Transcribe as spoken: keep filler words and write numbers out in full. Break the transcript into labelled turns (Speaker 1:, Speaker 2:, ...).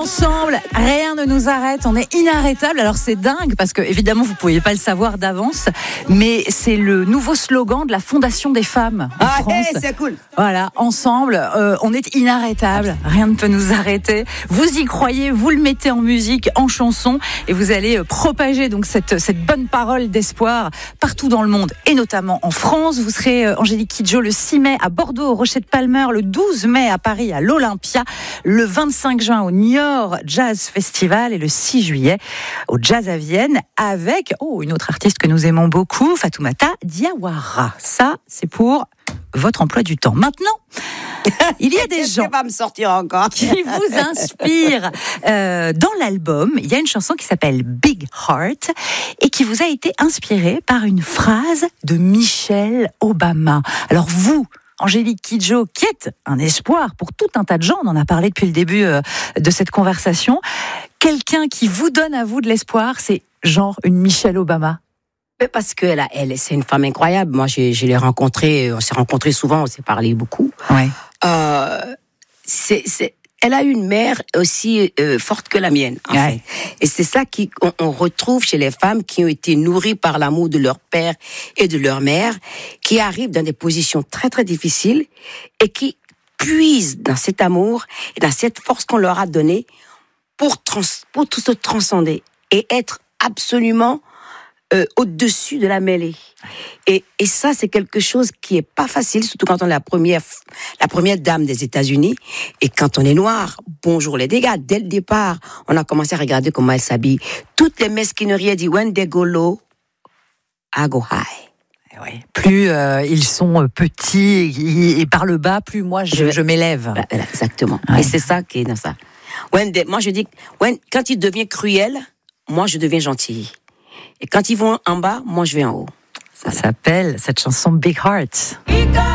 Speaker 1: Ensemble, rien ne nous arrête, on est inarrêtable. Alors c'est dingue parce que évidemment vous ne pouviez pas le savoir d'avance, mais c'est le nouveau slogan de la Fondation des femmes en
Speaker 2: ah,
Speaker 1: France.
Speaker 2: Hey, c'est cool.
Speaker 1: Voilà, ensemble, euh, on est inarrêtable, rien ne peut nous arrêter. Vous y croyez, vous le mettez en musique, en chanson, et vous allez euh, propager donc cette cette bonne parole d'espoir partout dans le monde, et notamment en France. Vous serez euh, Angélique Kidjo le six mai à Bordeaux, au Rocher de Palmer, le douze mai à Paris à l'Olympia, le vingt-cinq juin au Niort Jazz Festival et le six juillet au Jazz à Vienne avec oh, une autre artiste que nous aimons beaucoup, Fatoumata Diawara. Ça, c'est pour votre emploi du temps. Maintenant, il y a des gens
Speaker 2: va me sortir encore
Speaker 1: qui vous inspirent. Euh, dans l'album, il y a une chanson qui s'appelle Big Heart et qui vous a été inspirée par une phrase de Michelle Obama. Alors vous, Angélique Kidjo, qui est un espoir pour tout un tas de gens, on en a parlé depuis le début euh, de cette conversation, quelqu'un qui vous donne à vous de l'espoir, c'est genre une Michelle Obama.
Speaker 2: Parce que elle, elle, c'est une femme incroyable. Moi, je, je l'ai rencontrée, on s'est rencontrés souvent, on s'est parlé beaucoup.
Speaker 1: Ouais.
Speaker 2: Euh, c'est, c'est, elle a une mère aussi euh, forte que la mienne, en
Speaker 1: ouais.
Speaker 2: fait. Et c'est ça qu'on on retrouve chez les femmes qui ont été nourries par l'amour de leur père et de leur mère, qui arrivent dans des positions très, très difficiles et qui puisent dans cet amour et dans cette force qu'on leur a donnée pour, trans, pour tout se transcender et être absolument Euh, au-dessus de la mêlée. Et, et ça, c'est quelque chose qui est pas facile, surtout quand on est la première, la première dame des États-Unis. Et quand on est noir, bonjour les dégâts. Dès le départ, on a commencé à regarder comment elle s'habille. Toutes les mesquineries, elle dit, when they go low, I go high.
Speaker 1: Ouais. Plus euh, ils sont petits et, et par le bas, plus moi je, je, je m'élève.
Speaker 2: Voilà, exactement.
Speaker 1: Ouais.
Speaker 2: Et c'est ça qui est dans ça. When they, moi, je dis, when, quand il devient cruel, moi, je deviens gentille. Et quand ils vont en bas, moi je vais en haut.
Speaker 1: Ça s'appelle, cette chanson, Big Heart.